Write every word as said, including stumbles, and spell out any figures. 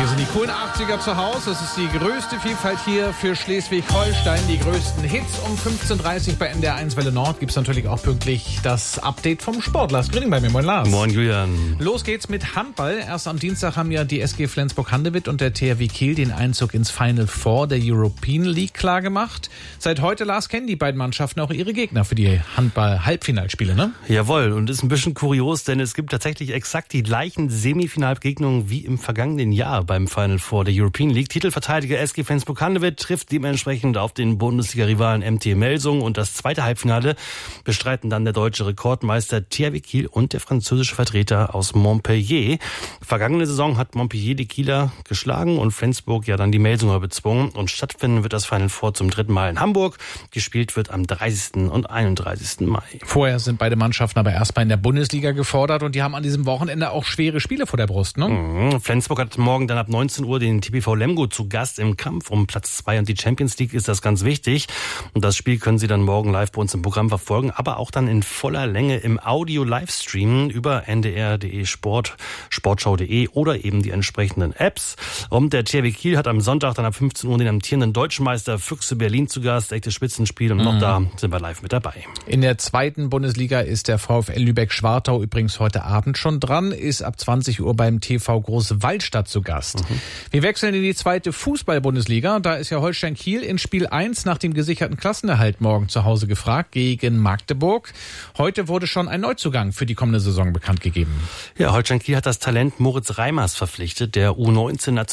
Hier sind die coolen achtziger zu Hause. Es ist die größte Vielfalt hier für Schleswig-Holstein. Die größten Hits um fünfzehn Uhr dreißig bei N D R eins Welle Nord. Gibt es natürlich auch pünktlich das Update vom Sport. Lars Grüning bei mir. Moin Lars. Moin Julian. Los geht's mit Handball. Erst am Dienstag haben ja die S G Flensburg-Handewitt und der T H W Kiel den Einzug ins Final Four der European League klargemacht. Seit heute, Lars, kennen die beiden Mannschaften auch ihre Gegner für die Handball-Halbfinalspiele, ne? Jawohl, und ist ein bisschen kurios, denn es gibt tatsächlich exakt die gleichen Semifinalbegegnungen wie im vergangenen Jahr beim Final Four der European League. Titelverteidiger S G Flensburg-Handewitt trifft dementsprechend auf den Bundesliga-Rivalen M T Melsungen und das zweite Halbfinale bestreiten dann der deutsche Rekordmeister T H W Kiel und der französische Vertreter aus Montpellier. Vergangene Saison hat Montpellier die Kieler geschlagen und Flensburg ja dann die Melsunger bezwungen und stattfinden wird das Final Four zum dritten Mal in Hamburg. Gespielt wird am dreißigsten und einunddreißigsten Mai. Vorher sind beide Mannschaften aber erstmal in der Bundesliga gefordert und die haben an diesem Wochenende auch schwere Spiele vor der Brust, ne? Mhm. Flensburg hat morgen dann ab neunzehn Uhr den T P V Lemgo zu Gast im Kampf um Platz zwei und die Champions League ist das ganz wichtig. Und das Spiel können Sie dann morgen live bei uns im Programm verfolgen, aber auch dann in voller Länge im Audio-Livestream über N D R punkt de Sport, sportschau punkt de oder eben die entsprechenden Apps. Und der T H W Kiel hat am Sonntag dann ab fünfzehn Uhr den amtierenden Deutschen Meister Füchse Berlin zu Gast. Echtes Spitzenspiel und noch mhm. da sind wir live mit dabei. In der zweiten Bundesliga ist der VfL Lübeck-Schwartau übrigens heute Abend schon dran, ist ab zwanzig Uhr beim T V Große Waldstadt zu Gast. Mhm. Wir wechseln in die zweite Fußball-Bundesliga. Da ist ja Holstein Kiel in Spiel eins nach dem gesicherten Klassenerhalt morgen zu Hause gefragt gegen Magdeburg. Heute wurde schon ein Neuzugang für die kommende Saison bekannt gegeben. Ja, Holstein Kiel hat das Talent Moritz Reimers verpflichtet, der U neunzehn